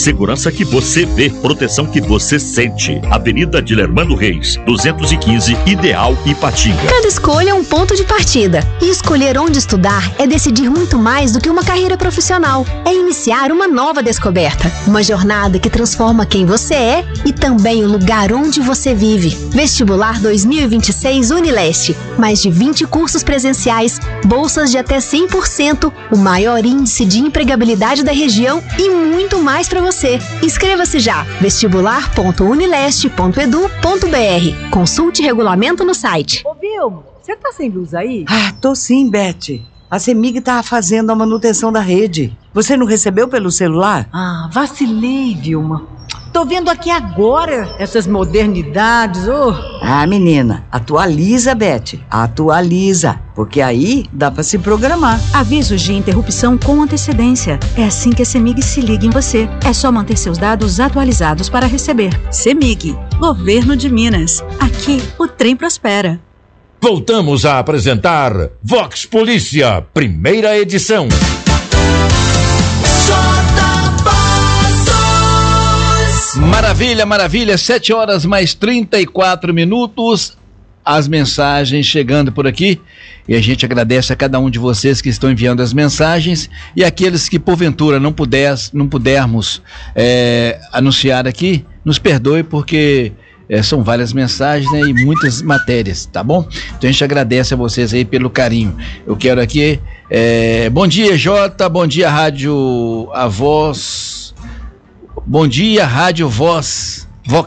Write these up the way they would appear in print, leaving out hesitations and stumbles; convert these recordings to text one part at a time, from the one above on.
Segurança que você vê, proteção que você sente. Avenida Dilermando Reis, 215, Ideal, Ipatinga. Cada escolha é um ponto de partida. E escolher onde estudar é decidir muito mais do que uma carreira profissional. É iniciar uma nova descoberta. Uma jornada que transforma quem você é e também o lugar onde você vive. Vestibular 2026 Unileste. Mais de 20 cursos presenciais, bolsas de até 100%, o maior índice de empregabilidade da região e muito mais para você. Inscreva-se já. vestibular.unileste.edu.br. Consulte regulamento no site. Ô, Vilma, você tá sem luz aí? Tô sim, Beth. A CEMIG tá fazendo a manutenção da rede. Você não recebeu pelo celular? Vacilei, Vilma. Tô vendo aqui agora essas modernidades, Menina, atualiza, Beth. Atualiza, porque aí dá pra se programar. Avisos de interrupção com antecedência. É assim que a CEMIG se liga em você. É só manter seus dados atualizados para receber. CEMIG, Governo de Minas. Aqui o trem prospera. Voltamos a apresentar Vox Polícia, primeira edição. Maravilha, maravilha, 7h mais 34. As mensagens chegando por aqui e a gente agradece a cada um de vocês que estão enviando as mensagens e aqueles que porventura não pudermos anunciar aqui, nos perdoe porque são várias mensagens, né, e muitas matérias, tá bom? Então a gente agradece a vocês aí pelo carinho. Eu quero aqui, bom dia Jota, bom dia Rádio A Voz, bom dia Rádio Vox,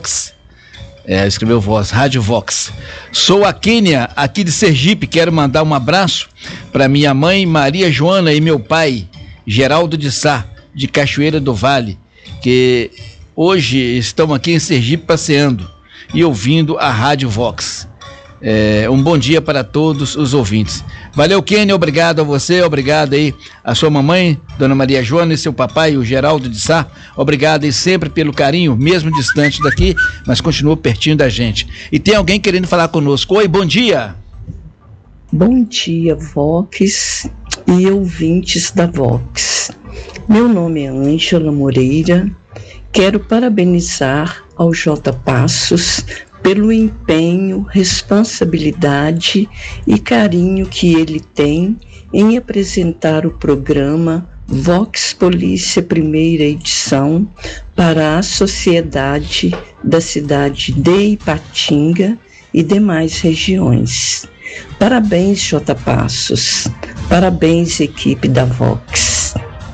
escreveu Voz, Rádio Vox. Sou a Kênia, aqui de Sergipe, quero mandar um abraço para minha mãe Maria Joana e meu pai Geraldo de Sá, de Cachoeira do Vale, que hoje estão aqui em Sergipe passeando e ouvindo a Rádio Vox. Um bom dia para todos os ouvintes. Valeu, Kênia, obrigado a você, obrigado aí a sua mamãe, Dona Maria Joana, e seu papai, o Geraldo de Sá, obrigado aí sempre pelo carinho, mesmo distante daqui, mas continua pertinho da gente. E tem alguém querendo falar conosco. Oi, bom dia. Bom dia, Vox e ouvintes da Vox. Meu nome é Ângela Moreira, quero parabenizar ao J. Passos pelo empenho, responsabilidade e carinho que ele tem em apresentar o programa Vox Polícia Primeira Edição para a sociedade da cidade de Ipatinga e demais regiões. Parabéns, J. Passos. Parabéns, equipe da Vox.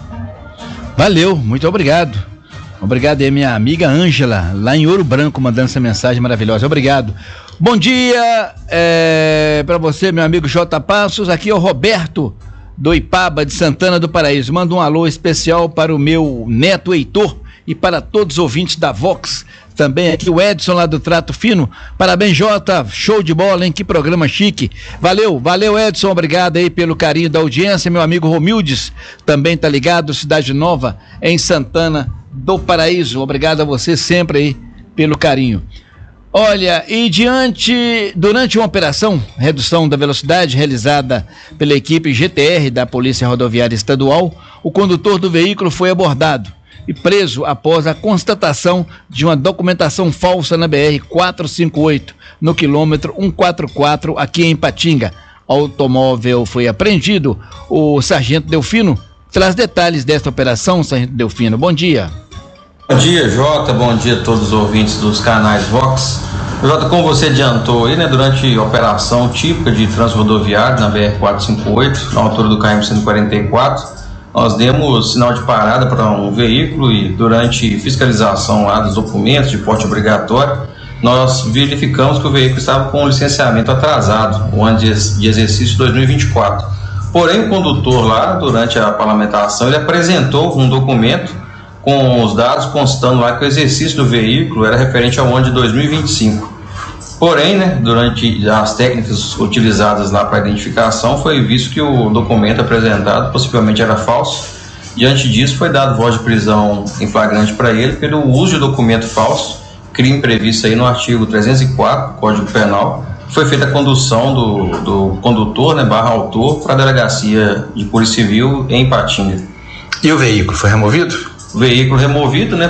Valeu, muito obrigado. Obrigado aí, minha amiga Ângela, lá em Ouro Branco, mandando essa mensagem maravilhosa. Obrigado. Bom dia para você, meu amigo J. Passos. Aqui é o Roberto, do Ipaba, de Santana do Paraíso. Manda um alô especial para o meu neto Heitor e para todos os ouvintes da Vox. Também aqui o Edson, lá do Trato Fino. Parabéns, Jota. Show de bola, hein? Que programa chique. Valeu, Edson. Obrigado aí pelo carinho da audiência. Meu amigo Romildes também tá ligado, Cidade Nova, em Santana do Paraíso. Obrigado a você sempre aí pelo carinho. Olha, e durante uma operação, redução da velocidade, realizada pela equipe GTR da Polícia Rodoviária Estadual, o condutor do veículo foi abordado e preso após a constatação de uma documentação falsa na BR-458, no quilômetro 144, aqui em Ipatinga. O automóvel foi apreendido. O sargento Delfino traz detalhes desta operação. Sargento Delfino, bom dia. Bom dia, Jota, bom dia a todos os ouvintes dos canais Vox. Jota, como você adiantou aí, né, durante a operação típica de transrodoviário na BR-458, na altura do KM 144, nós demos sinal de parada para um veículo e durante fiscalização lá dos documentos de porte obrigatório, nós verificamos que o veículo estava com licenciamento atrasado, o ano de exercício 2024. Porém, o condutor lá, durante a parlamentação, ele apresentou um documento com os dados constando lá que o exercício do veículo era referente ao ano de 2025. Porém, né, durante as técnicas utilizadas lá para a identificação, foi visto que o documento apresentado possivelmente era falso. Diante disso, foi dado voz de prisão em flagrante para ele pelo uso de documento falso, crime previsto aí no artigo 304 do Código Penal. Foi feita a condução do condutor, né, / autor, para a delegacia de Polícia Civil em Ipatinga. E o veículo foi removido? O veículo removido, né,